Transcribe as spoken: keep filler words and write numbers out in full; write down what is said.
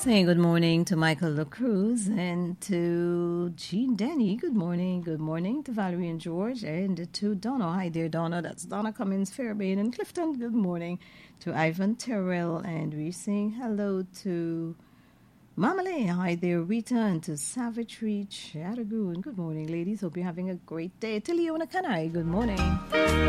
saying good morning to Michael LaCruz and to Jean Denny. Good morning. Good morning to Valerie and George and to Donna. Hi there, Donna. That's Donna Cummins, Fairbairn and Clifton. Good morning to Ivan Terrell. And we're saying hello to Mamale. Hi there, Rita. And to Savitri Chattagoon. Good morning, ladies. Hope you're having a great day. To Leona Kanai. Good morning.